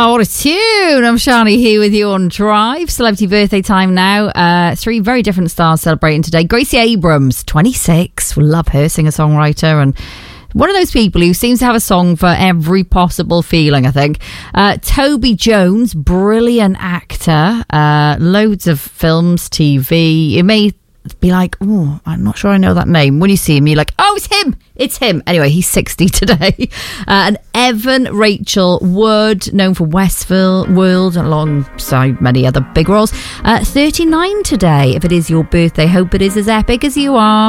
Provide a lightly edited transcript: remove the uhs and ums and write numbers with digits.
Oh, what a tune. I'm Shani here with you on Drive. Celebrity birthday time now. Three very different stars celebrating today. Gracie Abrams, 26. We love her, singer-songwriter, and one of those people who seems to have a song for every possible feeling, I think. Toby Jones, brilliant actor. Loads of films, TV. You may be like, oh, I'm not sure I know that name. When you see him, you're like, oh, it's him. It's him. Anyway, he's 60 today. And Evan Rachel Wood, known for Westworld, alongside many other big roles. 39 today. If it is your birthday, hope it is as epic as you are.